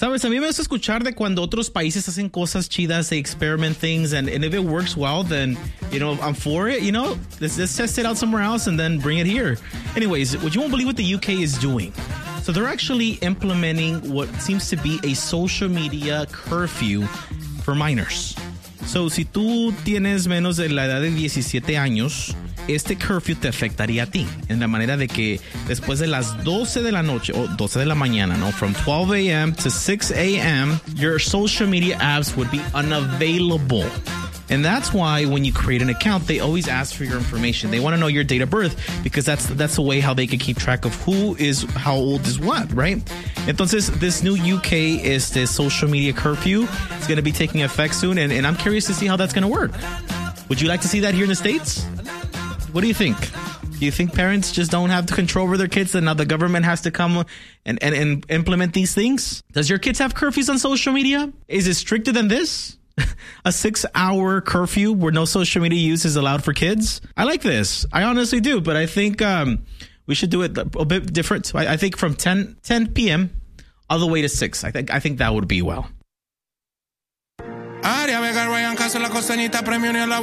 Sabes, a mí me gusta escuchar de cuando otros países hacen cosas chidas, they experiment things, and if it works well, then, I'm for it, Let's test it out somewhere else and then bring it here. Anyways, you won't believe what the UK is doing. So they're actually implementing what seems to be a social media curfew for minors. So, si tú tienes menos de la edad de 17 años, este curfew te afectaría a ti en la manera de que después de las 12 de la noche o 12 de la mañana, ¿no? From 12 a.m. to 6 a.m., your social media apps would be unavailable. And that's why when you create an account, they always ask for your information. They want to know your date of birth because that's the way how they can keep track of how old is what, right? Entonces, this new UK social media curfew is going to be taking effect soon, and I'm curious to see how that's going to work. Would you like to see that here in the States? What do you think? Do you think parents just don't have control over their kids and now the government has to come and implement these things? Does your kids have curfews on social media? Is it stricter than this? A 6-hour curfew where no social media use is allowed for kids? I like this. I honestly do, but I think we should do it a bit different. I think from 10 p.m. all the way to 6. I think that would be well.